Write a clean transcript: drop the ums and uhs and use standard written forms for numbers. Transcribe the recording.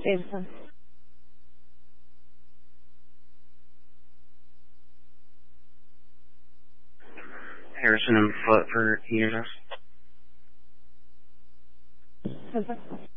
Jameson. Harrison and Foot for Unit. Yes, sir.